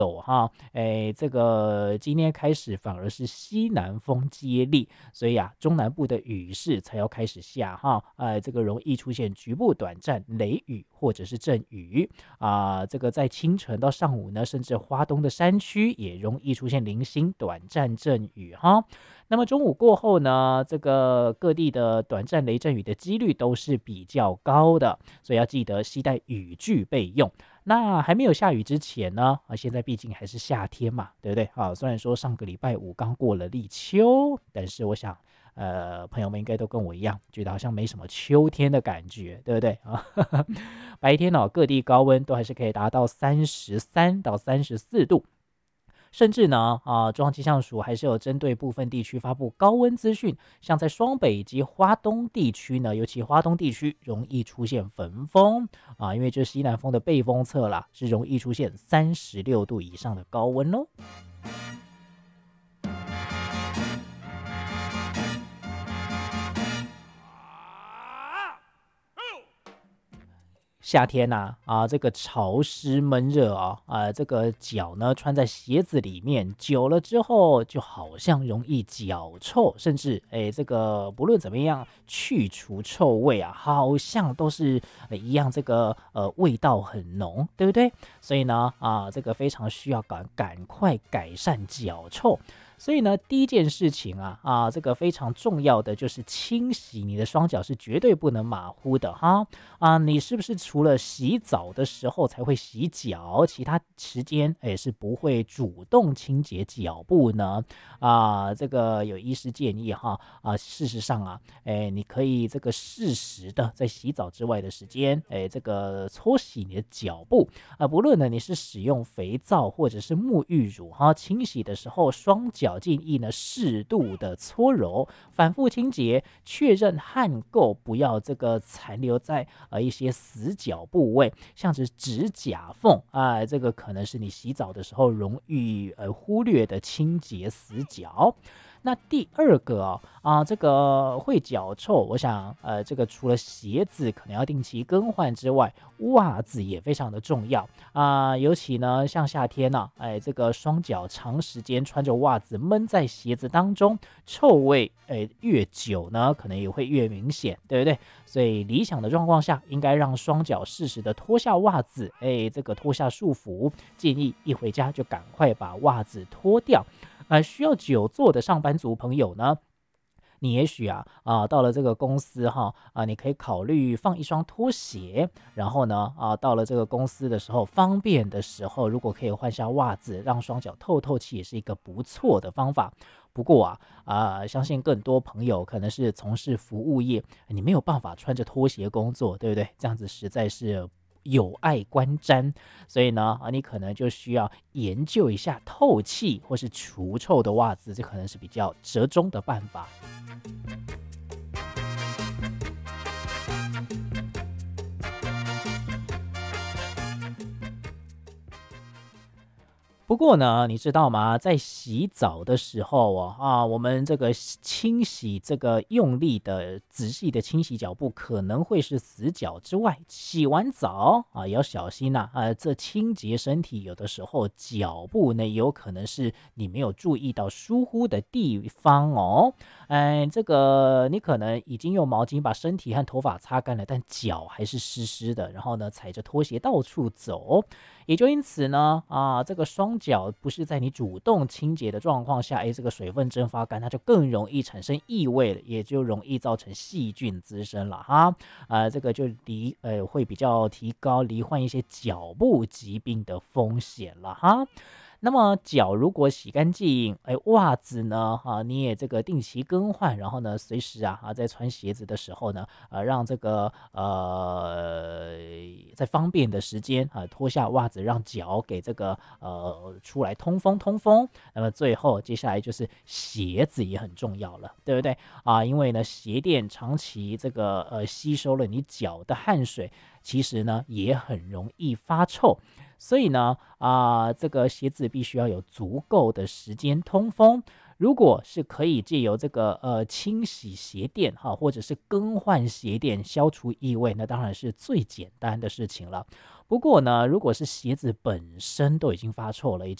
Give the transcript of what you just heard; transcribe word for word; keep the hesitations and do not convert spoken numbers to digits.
哈，哎，这个今天开始反而是西南风接力，所以啊，中南部的雨势才要开始下哈，呃，这个容易出现局部短暂雷雨或者是阵雨啊、这个在清晨到上午呢，甚至花东的山区也容易出现零星短暂阵雨哈。那么中午过后呢，这个各地的短暂雷阵雨的几率都是比较高的，所以要记得携带雨具备用。那还没有下雨之前呢，啊，现在毕竟还是夏天嘛，对不对？啊，虽然说上个礼拜五刚过了立秋，但是我想，呃，朋友们应该都跟我一样，觉得好像没什么秋天的感觉，对不对啊？白天哦，各地高温都还是可以达到三十三到三十四度。甚至呢，啊，中央气象署还是有针对部分地区发布高温资讯，像在双北以及花东地区呢，尤其花东地区容易出现焚风啊，因为这西南风的背风侧啦，是容易出现三十六度以上的高温哦。夏天呐、啊，这个潮湿闷热啊，啊，这个脚呢穿在鞋子里面久了之后，就好像容易脚臭，甚至哎，这个不论怎么样去除臭味啊，好像都是、呃一样，这个呃味道很浓，对不对？所以呢，啊，这个非常需要赶赶快改善脚臭。所以呢，第一件事情啊啊，这个非常重要的就是清洗你的双脚是绝对不能马虎的哈啊！你是不是除了洗澡的时候才会洗脚，其他时间哎是不会主动清洁脚部呢？啊，这个有医师建议哈啊，事实上啊，哎，你可以这个适时的在洗澡之外的时间，哎，这个搓洗你的脚部啊，不论呢你是使用肥皂或者是沐浴乳哈，清洗的时候双脚建议呢适度的搓揉，反复清洁，确认汗垢不要这个残留在呃一些死角部位，像是指甲缝啊、这个可能是你洗澡的时候容易呃忽略的清洁死角。那第二个啊、啊，这个会脚臭，我想呃，这个除了鞋子可能要定期更换之外，袜子也非常的重要啊、尤其呢像夏天呢、哎，这个双脚长时间穿着袜子闷在鞋子当中，臭味哎越久呢，可能也会越明显，对不对？所以理想的状况下，应该让双脚适时的脱下袜子，哎，这个脱下束缚，建议一回家就赶快把袜子脱掉。呃，需要久坐的上班族朋友呢，你也许啊啊、到了这个公司哈啊、你可以考虑放一双拖鞋，然后呢啊到了这个公司的时候，方便的时候，如果可以换下袜子，让双脚透透气，也是一个不错的方法。不过啊啊、相信更多朋友可能是从事服务业，你没有办法穿着拖鞋工作，对不对？这样子实在是有碍观瞻，所以呢，啊，你可能就需要研究一下透气或是除臭的袜子，这可能是比较折中的办法。不过呢，你知道吗？在洗澡的时候哦，啊，我们这个清洗这个用力的、仔细的清洗脚部，可能会是死角之外，洗完澡啊也要小心呐、啊。这清洁身体有的时候脚部呢，也有可能是你没有注意到疏忽的地方哦。哎，这个你可能已经用毛巾把身体和头发擦干了，但脚还是湿湿的，然后呢，踩着拖鞋到处走。也就因此呢，啊，这个双脚不是在你主动清洁的状况下，哎，这个水分蒸发干，它就更容易产生异味了，也就容易造成细菌滋生了哈。啊，这个就离呃会比较提高罹患一些脚部疾病的风险了哈。那么脚如果洗干净，哎，袜子呢，啊，你也这个定期更换，然后呢，随时啊啊，在穿鞋子的时候呢，呃，让这个呃，在方便的时间啊，脱下袜子，让脚给这个呃出来通风通风。那么最后接下来就是鞋子也很重要了，对不对啊？因为呢，鞋垫长期这个呃吸收了你脚的汗水，其实呢也很容易发臭。所以呢，啊、这个鞋子必须要有足够的时间通风。如果是可以借由这个呃清洗鞋垫哈，或者是更换鞋垫消除异味，那当然是最简单的事情了。 不过呢，如果是鞋子本身都已经发臭了，已